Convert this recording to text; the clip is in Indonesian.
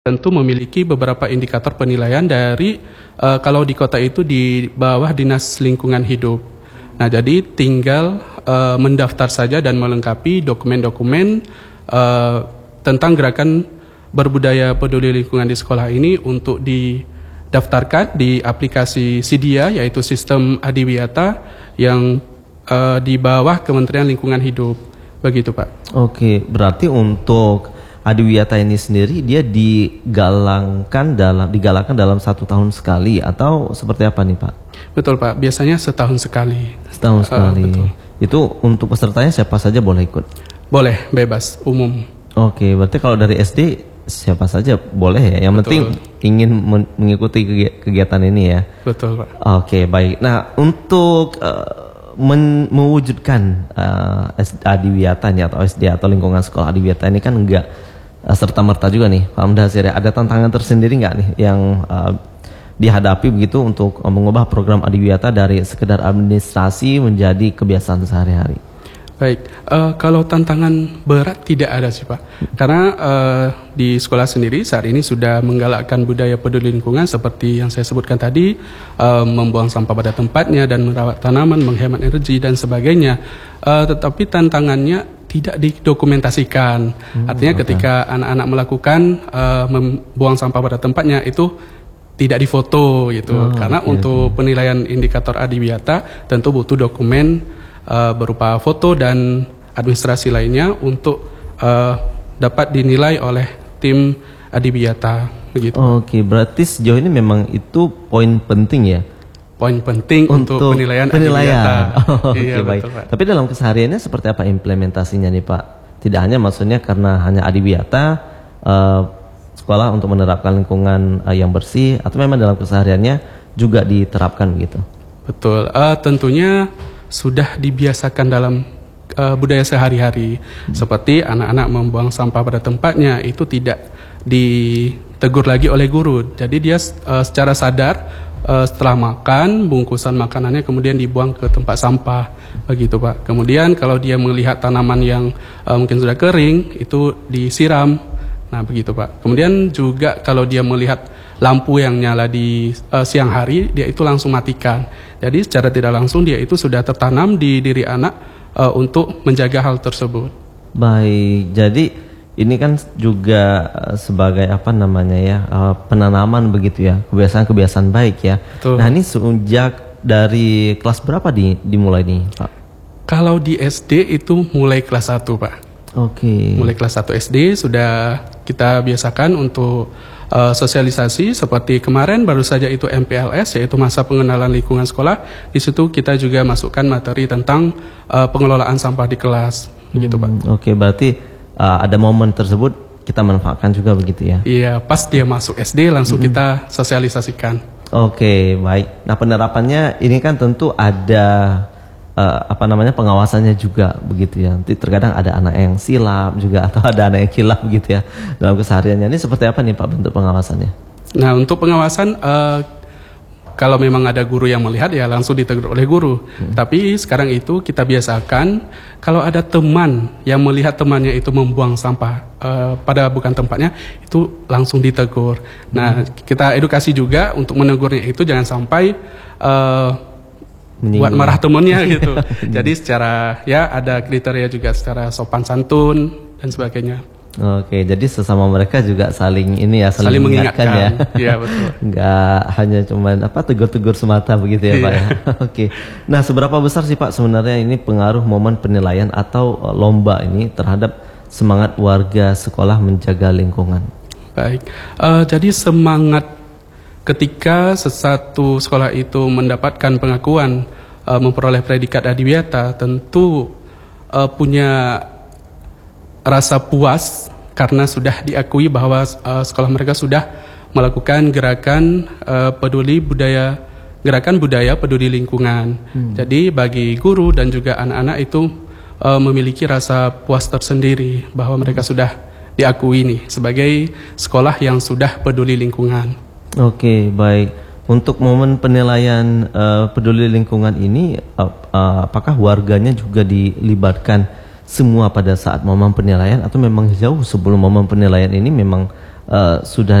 tentu memiliki beberapa indikator penilaian dari kalau di kota itu di bawah Dinas Lingkungan Hidup. Nah, jadi tinggal mendaftar saja dan melengkapi dokumen-dokumen tentang gerakan berbudaya peduli lingkungan di sekolah ini untuk didaftarkan di aplikasi Sidia, yaitu sistem Adiwiyata yang di bawah Kementerian Lingkungan Hidup. Begitu, Pak. Oke, berarti untuk Adiwiyata ini sendiri dia digalakkan dalam 1 tahun sekali atau seperti apa nih, Pak? Betul, Pak. Biasanya setahun sekali. Setahun sekali. Betul. Itu untuk pesertanya siapa saja boleh ikut? Boleh, bebas, umum. Oke, berarti kalau dari SD siapa saja boleh ya. Yang penting ingin mengikuti kegiatan ini ya. Betul, Pak. Oke, baik. Nah, untuk mewujudkan Adiwiyata atau SD atau lingkungan sekolah Adiwiyata ini kan enggak serta-merta juga nih, Pak Mudhazir. Ada tantangan tersendiri nggak nih yang dihadapi begitu untuk mengubah program Adiwiyata dari sekedar administrasi menjadi kebiasaan sehari-hari? Baik, kalau tantangan berat tidak ada sih, Pak. Karena di sekolah sendiri saat ini sudah menggalakkan budaya peduli lingkungan seperti yang saya sebutkan tadi, membuang sampah pada tempatnya dan merawat tanaman, menghemat energi dan sebagainya. Tetapi tantangannya tidak didokumentasikan. Artinya ketika anak-anak melakukan membuang sampah pada tempatnya itu tidak difoto gitu. Karena untuk penilaian indikator Adiwiyata tentu butuh dokumen berupa foto dan administrasi lainnya untuk dapat dinilai oleh tim Adiwiyata begitu. Oke, berarti sejauh ini memang itu poin penting ya. Poin penting untuk penilaian. Iya, baik. Betul, Pak. Tapi dalam kesehariannya seperti apa implementasinya nih, Pak? Tidak hanya maksudnya karena hanya Adiwiyata sekolah untuk menerapkan lingkungan yang bersih, atau memang dalam kesehariannya juga diterapkan begitu? Betul. Tentunya sudah dibiasakan dalam budaya sehari-hari. Seperti anak-anak membuang sampah pada tempatnya itu tidak ditegur lagi oleh guru. Jadi dia secara sadar setelah makan, bungkusan makanannya kemudian dibuang ke tempat sampah, begitu, Pak. Kemudian kalau dia melihat tanaman yang mungkin sudah kering, itu disiram. Nah, begitu, Pak. Kemudian juga kalau dia melihat lampu yang nyala di siang hari, dia itu langsung matikan. Jadi secara tidak langsung dia itu sudah tertanam di diri anak untuk menjaga hal tersebut. Baik, jadi ini kan juga sebagai apa namanya ya, penanaman begitu ya, kebiasaan-kebiasaan baik ya. Betul. Nah, ini sejak dari kelas berapa dimulai nih, Pak? Kalau di SD itu mulai kelas 1, Pak. Oke. Mulai kelas 1 SD sudah kita biasakan untuk sosialisasi. Seperti kemarin baru saja itu MPLS, yaitu masa pengenalan lingkungan sekolah. Di situ kita juga masukkan materi tentang pengelolaan sampah di kelas, begitu, Pak. Oke, berarti ada momen tersebut kita manfaatkan juga begitu ya? Iya, pas dia masuk SD langsung kita sosialisasikan. Oke, baik. Nah, penerapannya ini kan tentu ada pengawasannya juga begitu ya. Nanti terkadang ada anak yang silap juga atau ada anak yang kilap begitu ya dalam kesehariannya. Ini seperti apa nih, Pak, bentuk pengawasannya? Nah, untuk pengawasan kalau memang ada guru yang melihat ya langsung ditegur oleh guru. Tapi sekarang itu kita biasakan kalau ada teman yang melihat temannya itu membuang sampah pada bukan tempatnya, itu langsung ditegur. Nah, kita edukasi juga untuk menegurnya itu jangan sampai buat marah temennya gitu. Jadi secara ya ada kriteria juga secara sopan santun dan sebagainya. Oke, jadi sesama mereka juga saling mengingatkan ya. Iya, betul. Enggak hanya cuman tegur-tegur semata begitu ya, Pak ya. Oke. Nah, seberapa besar sih, Pak, sebenarnya ini pengaruh momen penilaian atau lomba ini terhadap semangat warga sekolah menjaga lingkungan? Baik. Jadi semangat ketika satu sekolah itu mendapatkan pengakuan memperoleh predikat Adiwiyata tentu punya rasa puas karena sudah diakui bahwa sekolah mereka sudah melakukan gerakan gerakan budaya peduli lingkungan. Jadi bagi guru dan juga anak-anak itu memiliki rasa puas tersendiri bahwa mereka sudah diakui nih sebagai sekolah yang sudah peduli lingkungan. Oke, baik. Untuk momen penilaian peduli lingkungan ini, apakah warganya juga dilibatkan semua pada saat momen penilaian atau memang jauh sebelum momen penilaian ini memang sudah